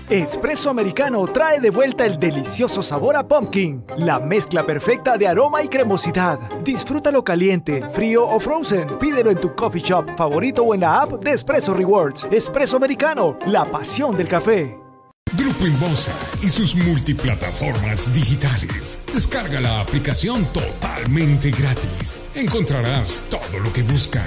Espresso Americano trae de vuelta el delicioso sabor a pumpkin, la mezcla perfecta de aroma y cremosidad. Disfrútalo caliente, frío o frozen. Pídelo en tu coffee shop favorito o en la app de Espresso Rewards. Espresso Americano, la pasión del café. Grupo Inbosa y sus multiplataformas digitales. Descarga la aplicación totalmente gratis. Encontrarás todo lo que buscas.